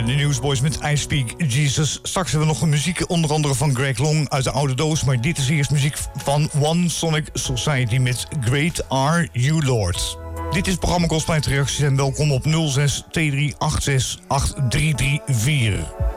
de Newsboys met I Speak Jesus. Straks hebben we nog muziek, onder andere van Greg Long uit de oude doos. Maar dit is eerst muziek van One Sonic Society met Great Are You Lord. Dit is het programma Gospel Reacties en welkom op 06 2386 8334.